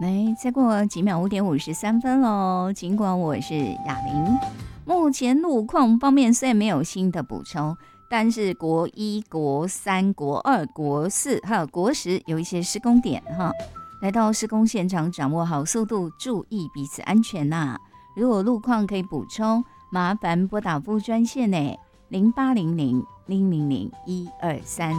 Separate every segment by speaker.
Speaker 1: 来，再过几秒5:53喽。尽管我是雅玲，目前路况方面虽然没有新的补充，但是国1、国3、国2、国4还有国10有一些施工点哈。来到施工现场，掌握好速度，注意彼此安全呐。如果路况可以补充，麻烦拨打服务专线呢，0800-000-123。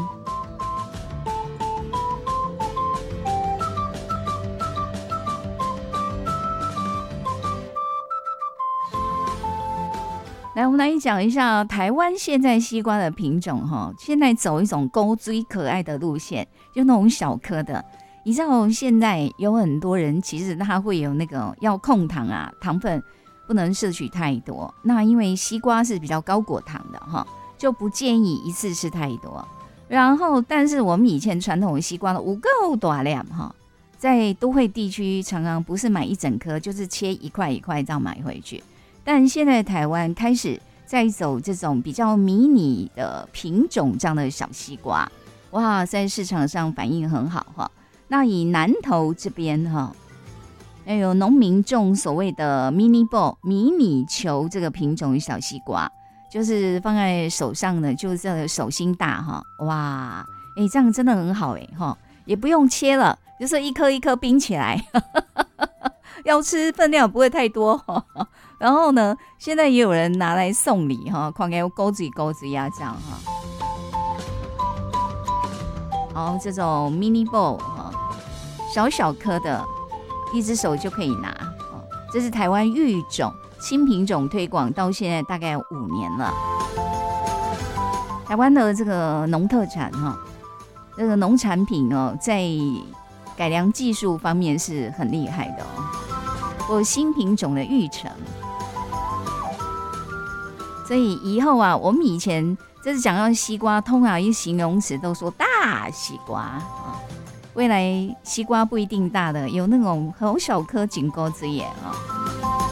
Speaker 1: 来，我们来讲一下台湾现在西瓜的品种哈。现在走一种勾追可爱的路线，就那种小颗的。你知道现在有很多人其实他会有那个要控糖啊，糖分不能摄取太多。那因为西瓜是比较高果糖的哈，就不建议一次吃太多。然后，但是我们以前传统的西瓜的有够大量哈，在都会地区常常不是买一整颗，就是切一块一块这样买回去。但现在台湾开始在走这种比较迷你的品种这样的小西瓜，哇，在市场上反应很好哈。那以南投这边哈，有农民种所谓的 mini ball 迷你球这个品种的小西瓜，就是放在手上呢，就是这个手心大哈，哇，这样真的很好哈，也不用切了，就是一颗一颗冰起来，要吃分量不会太多哈。然后呢，现在也有人拿来送礼哈，看起来勾子勾子呀这样哈。好，这种 mini ball 哈，小小颗的，一只手就可以拿。这是台湾育种新品种推广到现在大概5年了。台湾的这个农特产哈，这个农产品哦，在改良技术方面是很厉害的哦。有新品种的育成。所以以后啊，我们以前这是讲到西瓜，通常一形容词都说大西瓜啊。未来西瓜不一定大的，有那种很小颗紧钩子叶啊。